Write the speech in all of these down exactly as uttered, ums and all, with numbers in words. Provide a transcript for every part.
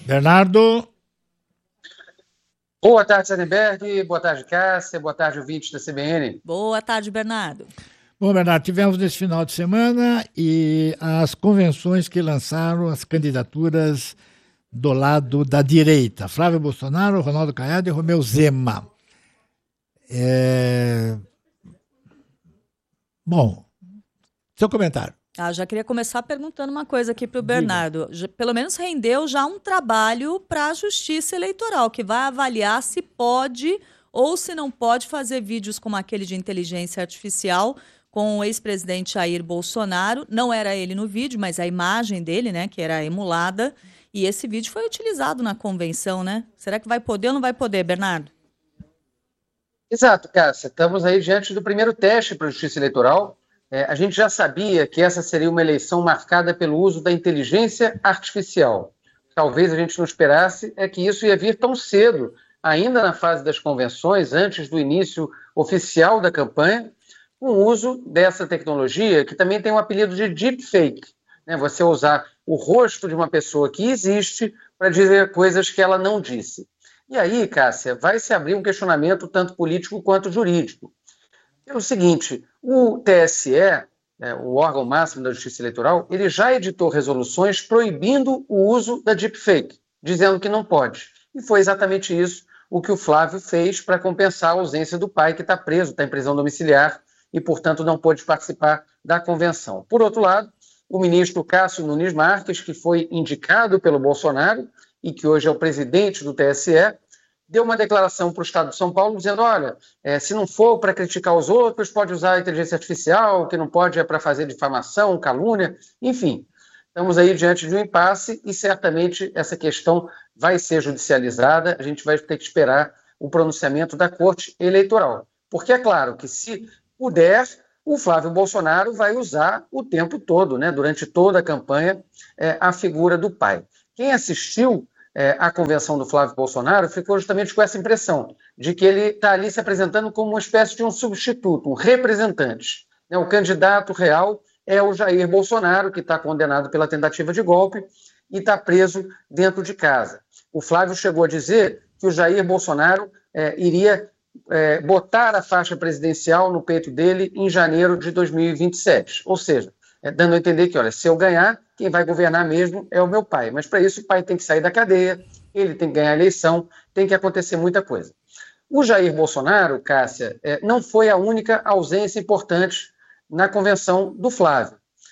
Bernardo. Boa tarde, Sannenberg. Boa tarde, Cássia. Boa tarde, ouvintes da C B N. Boa tarde, Bernardo. Bom, Bernardo, tivemos nesse final de semana e as convenções que lançaram as candidaturas do lado da direita. Flávio Bolsonaro, Ronaldo Caiado e Romeu Zema. É... Bom, seu comentário. Ah, já queria começar perguntando uma coisa aqui para o Bernardo. Já, pelo menos rendeu já um trabalho para a Justiça Eleitoral, que vai avaliar se pode ou se não pode fazer vídeos como aquele de inteligência artificial com o ex-presidente Jair Bolsonaro. Não era ele no vídeo, mas a imagem dele, né, que era emulada. E esse vídeo foi utilizado na convenção, né? Será que vai poder ou não vai poder, Bernardo? Exato, Cássia. Estamos aí diante do primeiro teste para a Justiça Eleitoral. É, a gente já sabia que essa seria uma eleição marcada pelo uso da inteligência artificial. Talvez a gente não esperasse é que isso ia vir tão cedo, ainda na fase das convenções, antes do início oficial da campanha, com o uso dessa tecnologia, que também tem um apelido de deepfake, né? Você usar o rosto de uma pessoa que existe para dizer coisas que ela não disse. E aí, Cássia, vai se abrir um questionamento tanto político quanto jurídico. É o seguinte, o T S E, né, o órgão máximo da Justiça Eleitoral, ele já editou resoluções proibindo o uso da deepfake, dizendo que não pode. E foi exatamente isso o que o Flávio fez para compensar a ausência do pai, que está preso, está em prisão domiciliar e, portanto, não pôde participar da convenção. Por outro lado, o ministro Cássio Nunes Marques, que foi indicado pelo Bolsonaro e que hoje é o presidente do T S E, deu uma declaração para o Estado de São Paulo dizendo, olha, é, se não for para criticar os outros, pode usar a inteligência artificial, que não pode é para fazer difamação, calúnia, enfim. Estamos aí diante de um impasse e certamente essa questão vai ser judicializada, a gente vai ter que esperar o pronunciamento da Corte Eleitoral. Porque é claro que se puder, o Flávio Bolsonaro vai usar o tempo todo, né, durante toda a campanha, é, a figura do pai. Quem assistiu É, a convenção do Flávio Bolsonaro ficou justamente com essa impressão de que ele está ali se apresentando como uma espécie de um substituto, um representante. Né? O candidato real é o Jair Bolsonaro, que está condenado pela tentativa de golpe e está preso dentro de casa. O Flávio chegou a dizer que o Jair Bolsonaro é, iria é, botar a faixa presidencial no peito dele em janeiro de dois mil e vinte e sete. Ou seja, é, dando a entender que, olha, se eu ganhar, quem vai governar mesmo é o meu pai. Mas para isso o pai tem que sair da cadeia, ele tem que ganhar a eleição, tem que acontecer muita coisa. O Jair Bolsonaro, Cássia, é, não foi a única ausência importante na convenção do Flávio.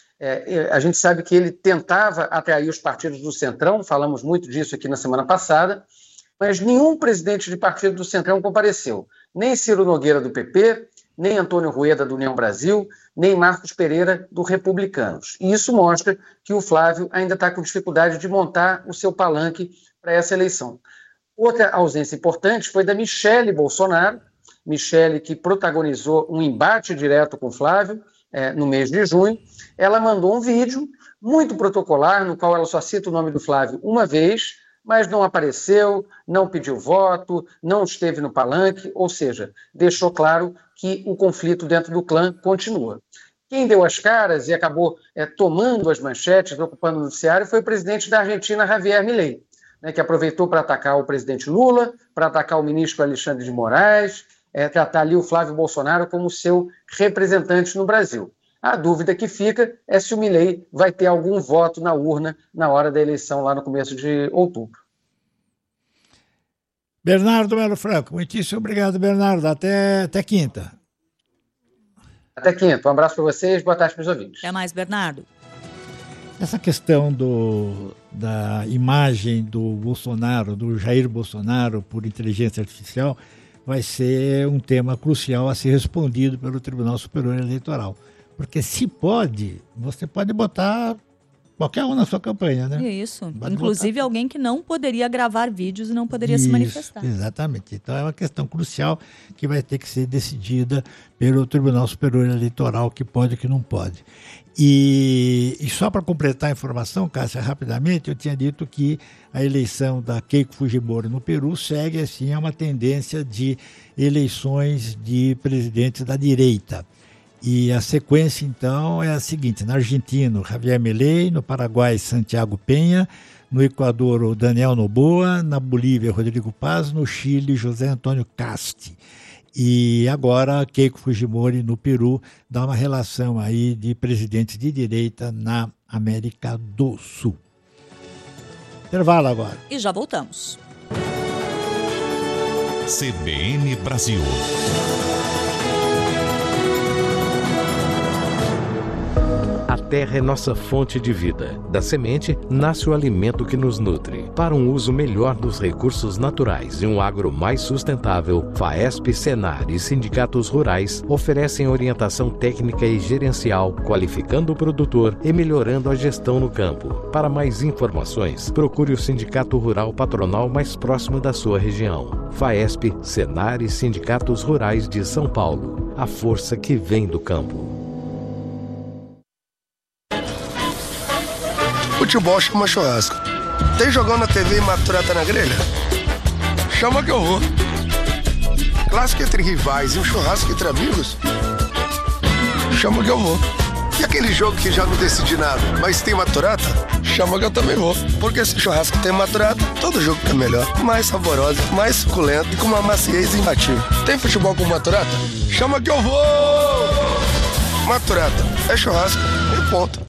É, a gente sabe que ele tentava atrair os partidos do Centrão, falamos muito disso aqui na semana passada, mas nenhum presidente de partido do Centrão compareceu. Nem Ciro Nogueira do P P, nem Antônio Rueda do União Brasil, nem Marcos Pereira do Republicanos. E isso mostra que o Flávio ainda está com dificuldade de montar o seu palanque para essa eleição. Outra ausência importante foi da Michele Bolsonaro, Michele que protagonizou um embate direto com o Flávio é, no mês de junho. Ela mandou um vídeo muito protocolar, no qual ela só cita o nome do Flávio uma vez, mas não apareceu, não pediu voto, não esteve no palanque, ou seja, deixou claro que o conflito dentro do clã continua. Quem deu as caras e acabou é, tomando as manchetes, ocupando o noticiário, foi o presidente da Argentina, Javier Milei, né, que aproveitou para atacar o presidente Lula, para atacar o ministro Alexandre de Moraes, é, tratar ali o Flávio Bolsonaro como seu representante no Brasil. A dúvida que fica é se o Milei vai ter algum voto na urna na hora da eleição, lá no começo de outubro. Bernardo Melo Franco, muitíssimo obrigado, Bernardo. Até, até quinta. Até quinta. Um abraço para vocês, boa tarde para os ouvintes. Até mais, Bernardo. Essa questão do, da imagem do Bolsonaro, do Jair Bolsonaro por inteligência artificial, vai ser um tema crucial a ser respondido pelo Tribunal Superior Eleitoral. Porque se pode, você pode botar qualquer um na sua campanha, né? Isso. Pode Inclusive botar... alguém que não poderia gravar vídeos e não poderia Isso, se manifestar. Exatamente. Então é uma questão crucial que vai ter que ser decidida pelo Tribunal Superior Eleitoral, que pode e que não pode. E, e só para completar a informação, Cássia, rapidamente, eu tinha dito que a eleição da Keiko Fujimori no Peru segue assim a uma tendência de eleições de presidentes da direita. E a sequência, então, é a seguinte: na Argentina, Javier Milei; no Paraguai, Santiago Penha; no Equador, o Daniel Noboa; na Bolívia, Rodrigo Paz; no Chile, José Antônio Casti. E agora, Keiko Fujimori, no Peru, dá uma relação aí de presidentes de direita na América do Sul. Intervalo agora. E já voltamos. C B N Brasil. A terra é nossa fonte de vida. Da semente, nasce o alimento que nos nutre. Para um uso melhor dos recursos naturais e um agro mais sustentável, FAESP, Senar e sindicatos rurais oferecem orientação técnica e gerencial, qualificando o produtor e melhorando a gestão no campo. Para mais informações, procure o Sindicato Rural Patronal mais próximo da sua região. FAESP, Senar e sindicatos rurais de São Paulo. A força que vem do campo. Futebol chama churrasco. Tem jogão na T V e maturata na grelha? Chama que eu vou. Clássico entre rivais e um churrasco entre amigos? Chama que eu vou. E aquele jogo que já não decidi nada, mas tem maturata? Chama que eu também vou. Porque se churrasco tem maturata, todo jogo fica melhor. Mais saboroso, mais suculento e com uma maciez imbatível. Tem futebol com maturata? Chama que eu vou! Maturata é churrasco e ponto.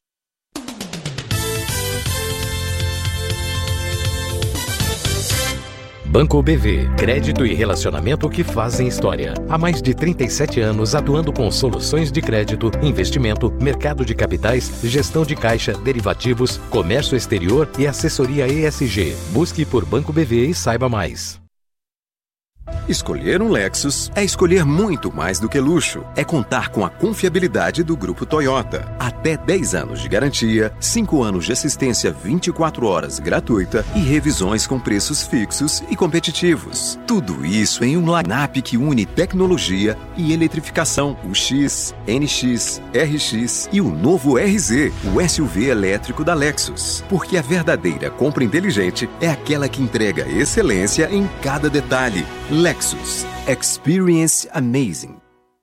Banco B V, crédito e relacionamento que fazem história. Há mais de trinta e sete anos atuando com soluções de crédito, investimento, mercado de capitais, gestão de caixa, derivativos, comércio exterior e assessoria E S G. Busque por Banco B V e saiba mais. Escolher um Lexus é escolher muito mais do que luxo. É contar com a confiabilidade do Grupo Toyota. Até dez anos de garantia, cinco anos de assistência vinte e quatro horas gratuita e revisões com preços fixos e competitivos. Tudo isso em um line-up que une tecnologia e eletrificação. O X, N X, R X e o novo R Z, o S U V elétrico da Lexus. Porque a verdadeira compra inteligente é aquela que entrega excelência em cada detalhe. Lexus. Experience amazing.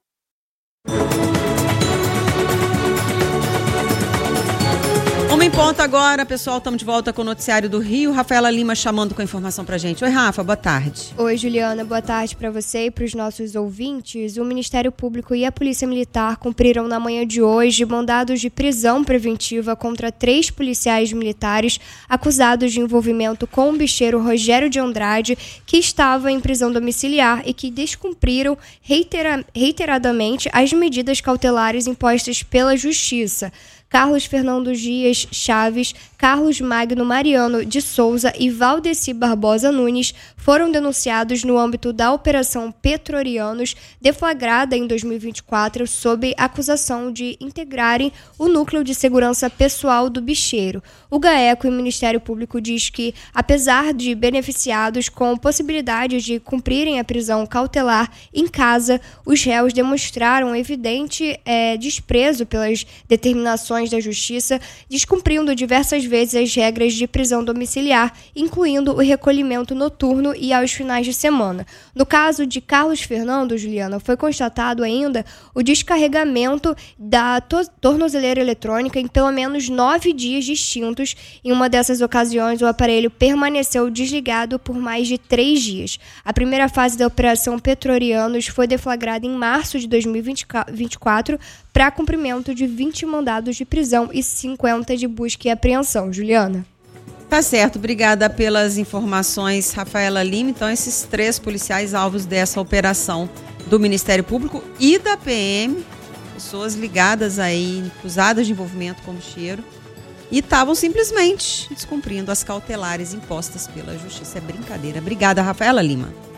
Uma em ponto agora, pessoal, estamos de volta com o Noticiário do Rio. Rafaela Lima chamando com a informação pra gente. Oi, Rafa, boa tarde. Oi, Juliana, boa tarde para você e para os nossos ouvintes. O Ministério Público e a Polícia Militar cumpriram na manhã de hoje mandados de prisão preventiva contra três policiais militares acusados de envolvimento com o bicheiro Rogério de Andrade, que estava em prisão domiciliar e que descumpriram reitera- reiteradamente as medidas cautelares impostas pela Justiça. Carlos Fernando Dias Chaves, Carlos Magno Mariano de Souza e Valdeci Barbosa Nunes foram denunciados no âmbito da Operação Petrorianos, deflagrada em dois mil e vinte e quatro, sob acusação de integrarem o Núcleo de Segurança Pessoal do Bicheiro. O GAECO e o Ministério Público diz que, apesar de beneficiados com possibilidade de cumprirem a prisão cautelar em casa, os réus demonstraram evidente é, desprezo pelas determinações da Justiça, descumprindo diversas vezes as regras de prisão domiciliar, incluindo o recolhimento noturno e aos finais de semana. No caso de Carlos Fernando, Juliana, foi constatado ainda o descarregamento da to- tornozeleira eletrônica em pelo menos nove dias distintos. Em uma dessas ocasiões, o aparelho permaneceu desligado por mais de três dias. A primeira fase da Operação Petrorianos foi deflagrada em março de dois mil e vinte e quatro para cumprimento de vinte mandados de prisão e cinquenta de busca e apreensão. Juliana. Tá certo, obrigada pelas informações, Rafaela Lima. Então, esses três policiais alvos dessa operação do Ministério Público e da P M, pessoas ligadas aí, acusadas de envolvimento com o bicheiro, e estavam simplesmente descumprindo as cautelares impostas pela Justiça. É brincadeira. Obrigada, Rafaela Lima.